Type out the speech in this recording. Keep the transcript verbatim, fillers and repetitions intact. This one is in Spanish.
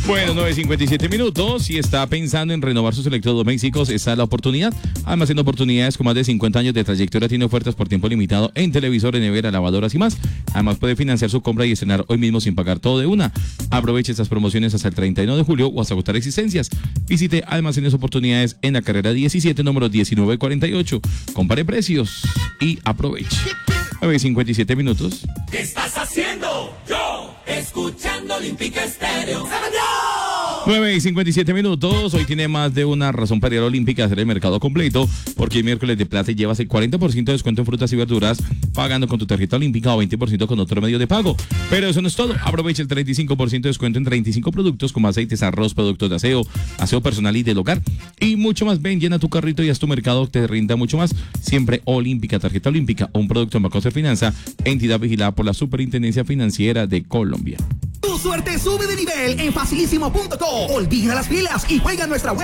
Bueno, nueve cincuenta y siete minutos. Si está pensando en renovar sus electrodomésticos, esta es la oportunidad. Además, tiene oportunidades con más de cincuenta años de trayectoria. Tiene ofertas por tiempo limitado en televisores, nevera, lavadoras y más. Además, puede financiar su compra y estrenar hoy mismo sin pagar todo de una. Aproveche estas promociones hasta el treinta y uno de julio o hasta agotar existencias. Visite Almacenes Oportunidades en la carrera diecisiete, número diecinueve cuarenta y ocho. Compare precios y aproveche. nueve cincuenta y siete minutos. ¿Qué estás haciendo? Yo, escuchando Olímpica Estéreo. nueve y cincuenta y siete minutos. Hoy tiene más de una razón para ir a Olímpica a hacer el mercado completo, porque el miércoles de plata llevas el cuarenta por ciento de descuento en frutas y verduras pagando con tu tarjeta Olímpica o veinte por ciento con otro medio de pago. Pero eso no es todo. Aprovecha el treinta y cinco por ciento de descuento en treinta y cinco productos como aceites, arroz, productos de aseo, aseo personal y del hogar y mucho más. Ven, llena tu carrito y haz tu mercado te rinda mucho más. Siempre Olímpica, tarjeta Olímpica o un producto en Banco de Finanza, entidad vigilada por la Superintendencia Financiera de Colombia. Tu suerte sube de nivel en facilísimo punto com. Olvida las filas y juega en nuestra web.